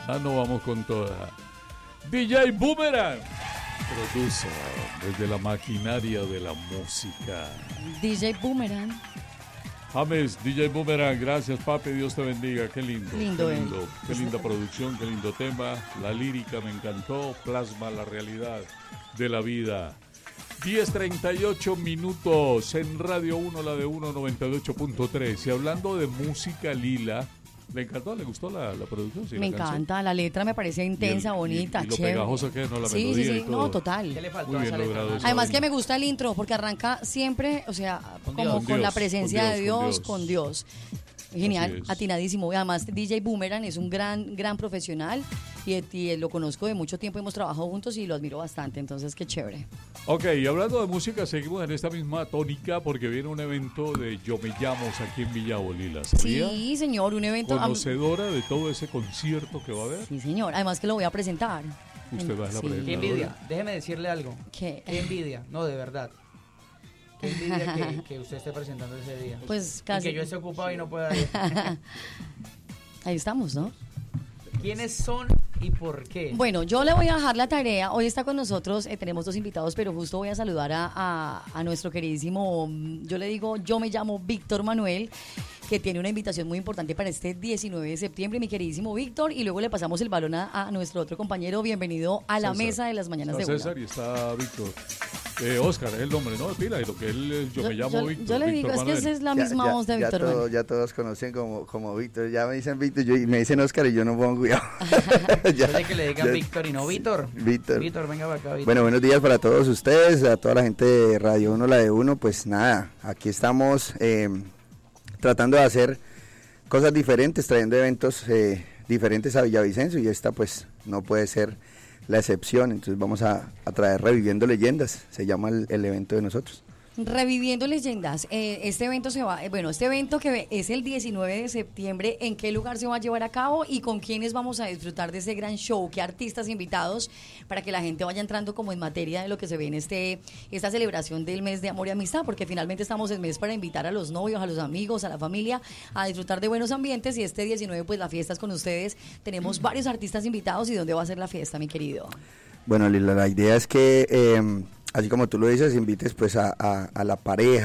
No vamos con toda. DJ Boomerang produce desde la maquinaria de la música. DJ Boomerang. James, DJ Boomerang, gracias papi, Dios te bendiga, qué lindo, qué linda producción, qué lindo tema, la lírica me encantó, plasma la realidad de la vida. 10:38 minutos en Radio 1, la de 198.3, y hablando de música, Lila, ¿le encantó? ¿Le gustó la producción? Sí, me encanta, la letra me parece intensa, bonita, y lo chévere. Pegajosa que es, ¿no? La sí, melodía sí, y todo. No, total. ¿Qué le faltó Muy a bien esa logrado. letra? Además que me gusta el intro porque arranca siempre, o sea, como con la presencia de Dios, con Dios. Genial, atinadísimo. Y además DJ Boomerang es un gran profesional y lo conozco de mucho tiempo, hemos trabajado juntos y lo admiro bastante, entonces qué chévere. Ok, y hablando de música, seguimos en esta misma tónica porque viene un evento de Yo Me Llamos aquí en Villa Bolila, ¿sabía? Sí, señor, un evento. ¿Conocedora de todo ese concierto que va a haber? Sí, señor, además que lo voy a presentar. Usted va a la presentación. Qué envidia, déjeme decirle algo. ¿Qué? Qué envidia, no, de verdad. Qué envidia que usted esté presentando ese día. Pues casi. Y que yo esté ocupado y no pueda ir. Ahí estamos, ¿no? ¿Quiénes son y por qué? Bueno, yo le voy a dejar la tarea. Hoy está con nosotros, tenemos 2 invitados, pero justo voy a saludar a nuestro queridísimo, yo le digo, yo me llamo Víctor Manuel, que tiene una invitación muy importante para este 19 de septiembre, mi queridísimo Víctor, y luego le pasamos el balón a nuestro otro compañero. Bienvenido a la mesa de las mañanas de César Una. y está Víctor. Oscar es el nombre, ¿no? De pila, y lo que él, yo me llamo Víctor. Yo le digo, Víctor es que Manuel. esa es la misma voz de Víctor Manuel. Ya todos conocen como Víctor, ya me dicen Víctor, me dicen Oscar y yo no pongo cuidado. Yo sé que le digan Víctor y no Víctor. Víctor, venga para acá, Víctor. Bueno, buenos días para todos ustedes, a toda la gente de Radio 1, la de 1, pues nada, aquí estamos tratando de hacer cosas diferentes, trayendo eventos diferentes a Villavicencio, y esta pues no puede ser la excepción. Entonces vamos a traer Reviviendo Leyendas, se llama el evento de nosotros. Reviviendo Leyendas, este evento este evento que es el 19 de septiembre, ¿en qué lugar se va a llevar a cabo y con quiénes vamos a disfrutar de ese gran show? ¿Qué artistas invitados? Para que la gente vaya entrando como en materia de lo que se ve en esta celebración del mes de amor y amistad, porque finalmente estamos en mes para invitar a los novios, a los amigos, a la familia, a disfrutar de buenos ambientes, y este 19 pues la fiesta es con ustedes. Tenemos varios artistas invitados. ¿Y dónde va a ser la fiesta, mi querido? Bueno, Lila, la idea es que así como tú lo dices, invites pues a la pareja,